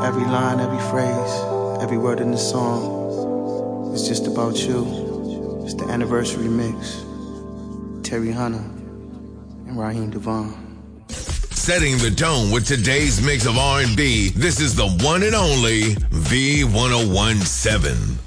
Every line, every phrase, every word in the song is just about you. It's the anniversary mix. Terry Hunter and Raheem Devon. Setting the tone with today's mix of R&B, this is the one and only V1017.